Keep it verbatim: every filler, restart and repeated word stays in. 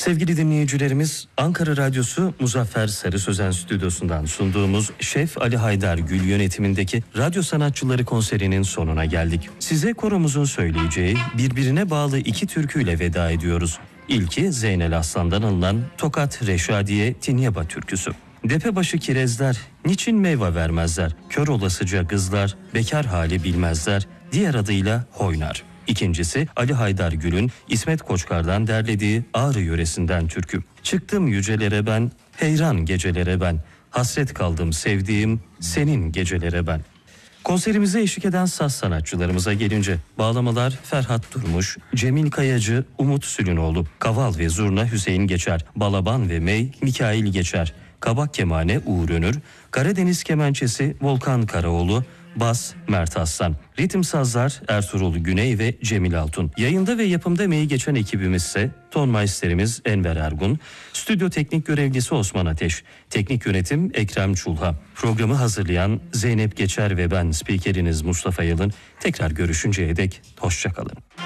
Sevgili dinleyicilerimiz, Ankara Radyosu Muzaffer Sarı Sözen stüdyosundan sunduğumuz Şef Ali Haydar Gül yönetimindeki Radyo Sanatçıları konserinin sonuna geldik. Size koromuzun söyleyeceği birbirine bağlı iki türküyle veda ediyoruz. İlki Zeynel Aslan'dan alınan Tokat Reşadiye Tinyaba türküsü. Depebaşı kirezler, niçin meyve vermezler? Kör olasıca kızlar, bekar hali bilmezler. Diğer adıyla Hoynar. İkincisi Ali Haydar Gül'ün İsmet Koçkar'dan derlediği Ağrı yöresinden türkü. Çıktım yücelere ben, heyran gecelere ben. Hasret kaldım sevdiğim, senin gecelere ben. Konserimize eşlik eden saz sanatçılarımıza gelince bağlamalar Ferhat Durmuş, Cemil Kayacı, Umut Sülünoğlu, kaval ve zurna Hüseyin Geçer, balaban ve mey Mikail Geçer, kabak kemane Uğur Önür, Karadeniz kemençesi Volkan Karaoğlu, bas Mert Aslan, ritim sazlar Ertuğrul Güney ve Cemil Altun. Yayında ve yapımda emeği geçen ekibimiz ise tonmeisterimiz Enver Ergun, stüdyo teknik görevlisi Osman Ateş, teknik yönetim Ekrem Çulha. Programı hazırlayan Zeynep Geçer ve ben spikeriniz Mustafa Yalın. Tekrar görüşünceye dek hoşça kalın.